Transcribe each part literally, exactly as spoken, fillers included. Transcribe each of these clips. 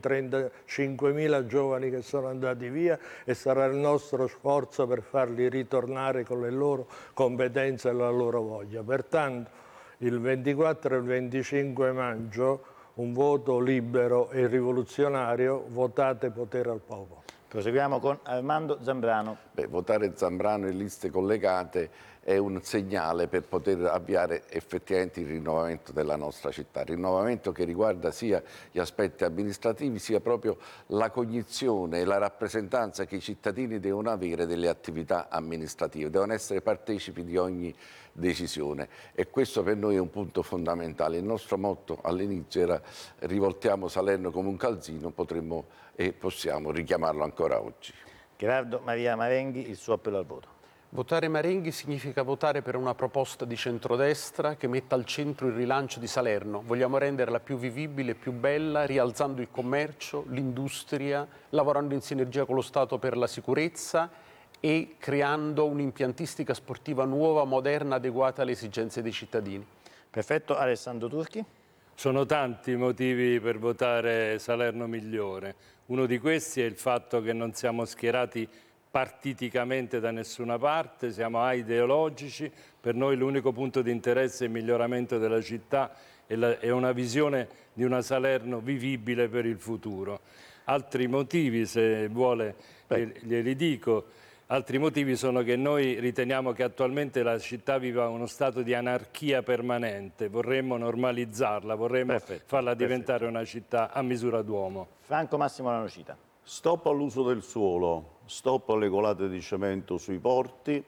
trentacinquemila giovani che sono andati via e sarà il nostro sforzo per farli ritornare con le loro competenze e la loro voglia. Pertanto il ventiquattro e il venticinque maggio un voto libero e rivoluzionario, votate potere al popolo. Proseguiamo con Armando Zambrano. Beh, votare Zambrano e liste collegate è un segnale per poter avviare effettivamente il rinnovamento della nostra città, rinnovamento che riguarda sia gli aspetti amministrativi sia proprio la cognizione e la rappresentanza che i cittadini devono avere delle attività amministrative, devono essere partecipi di ogni decisione e questo per noi è un punto fondamentale. Il nostro motto all'inizio era rivoltiamo Salerno come un calzino, potremmo e possiamo richiamarlo ancora oggi. Gerardo Maria Marenghi, il suo appello al voto. Votare Marenghi significa votare per una proposta di centrodestra che metta al centro il rilancio di Salerno. Vogliamo renderla più vivibile, più bella, rialzando il commercio, l'industria, lavorando in sinergia con lo Stato per la sicurezza e creando un'impiantistica sportiva nuova, moderna, adeguata alle esigenze dei cittadini. Perfetto, Alessandro Turchi. Sono tanti i motivi per votare Salerno migliore. Uno di questi è il fatto che non siamo schierati partiticamente da nessuna parte, siamo aideologici, per noi l'unico punto di interesse è il miglioramento della città e, la, e una visione di una Salerno vivibile per il futuro. Altri motivi, se vuole, glieli dico, altri motivi sono che noi riteniamo che attualmente la città viva uno stato di anarchia permanente, vorremmo normalizzarla, vorremmo perfetto, farla diventare perfetto. Una città a misura d'uomo. Franco Massimo Lanocita. Stop all'uso del suolo, stop alle colate di cemento sui porti,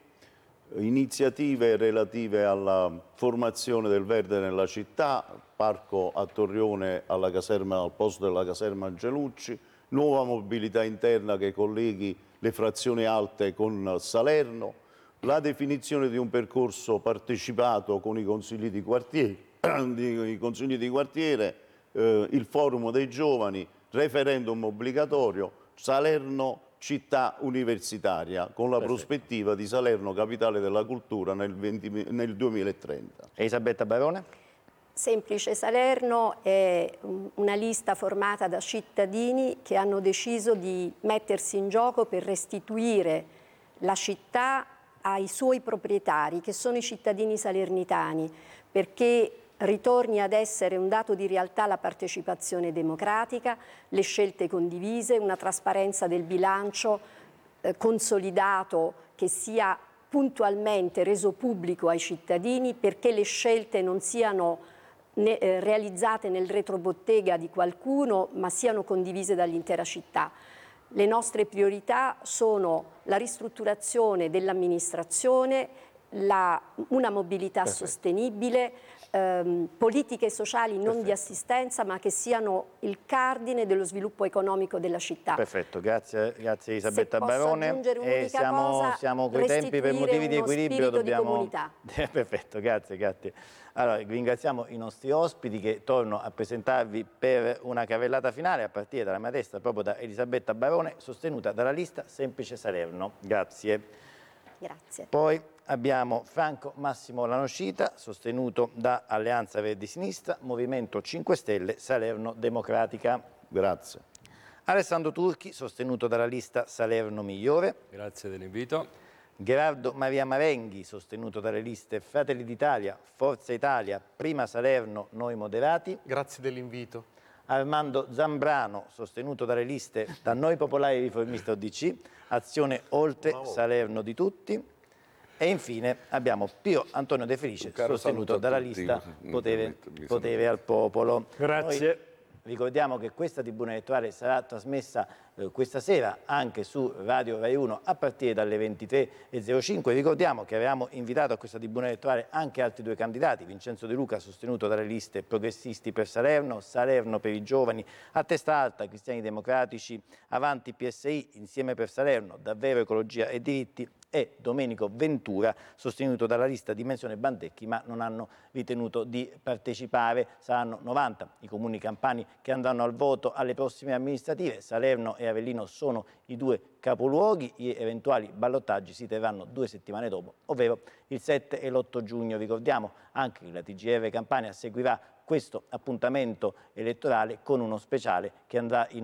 iniziative relative alla formazione del verde nella città, parco a Torrione alla caserma, al posto della caserma Angelucci, nuova mobilità interna che colleghi le frazioni alte con Salerno, la definizione di un percorso partecipato con i consigli di quartiere, i consigli di quartiere eh, il forum dei giovani, referendum obbligatorio, Salerno città universitaria, con la Perfetto. Prospettiva di Salerno capitale della cultura nel, venti, nel duemilatrenta. Elisabetta Barone. Semplice Salerno è una lista formata da cittadini che hanno deciso di mettersi in gioco per restituire la città ai suoi proprietari, che sono i cittadini salernitani, perché ritorni ad essere un dato di realtà la partecipazione democratica, le scelte condivise, una trasparenza del bilancio eh, consolidato che sia puntualmente reso pubblico ai cittadini, perché le scelte non siano ne, eh, realizzate nel retrobottega di qualcuno, ma siano condivise dall'intera città. Le nostre priorità sono la ristrutturazione dell'amministrazione, la, una mobilità Perfetto. Sostenibile, ehm, politiche sociali non Perfetto. Di assistenza, ma che siano il cardine dello sviluppo economico della città. Perfetto, grazie, grazie Elisabetta Se Barone. E siamo, cosa, siamo coi tempi, per motivi di equilibrio dobbiamo... Di Perfetto, grazie, grazie. Allora, ringraziamo i nostri ospiti che torno a presentarvi per una carrellata finale a partire dalla mia testa, proprio da Elisabetta Barone, sostenuta dalla lista Semplice Salerno. Grazie. Grazie. Poi abbiamo Franco Massimo Lanocita, sostenuto da Alleanza Verdi Sinistra, Movimento cinque Stelle, Salerno Democratica. Grazie. Alessandro Turchi, sostenuto dalla lista Salerno Migliore. Grazie dell'invito. Gerardo Maria Marenghi, sostenuto dalle liste Fratelli d'Italia, Forza Italia, Prima Salerno, Noi Moderati. Grazie dell'invito. Armando Zambrano, sostenuto dalle liste da Noi Popolari Riformisti O D C, Azione Oltre, Salerno di Tutti. E infine abbiamo Pio Antonio De Felice, sostenuto dalla lista Potere, Potere al Popolo. Grazie. Noi ricordiamo che questa tribuna elettorale sarà trasmessa eh, questa sera anche su Radio Rai uno a partire dalle ventitré e zero cinque. Ricordiamo che avevamo invitato a questa tribuna elettorale anche altri due candidati, Vincenzo De Luca, sostenuto dalle liste Progressisti per Salerno, Salerno per i Giovani, a testa alta Cristiani Democratici, Avanti P S I, Insieme per Salerno, Davvero Ecologia e Diritti, e Domenico Ventura, sostenuto dalla lista Dimensione Bandecchi, ma non hanno ritenuto di partecipare. Saranno novanta i comuni campani che andranno al voto alle prossime amministrative. Salerno e Avellino sono i due capoluoghi, gli eventuali ballottaggi si terranno due settimane dopo, ovvero il sette e l'otto giugno. Ricordiamo anche che la T G R Campania seguirà questo appuntamento elettorale con uno speciale che andrà in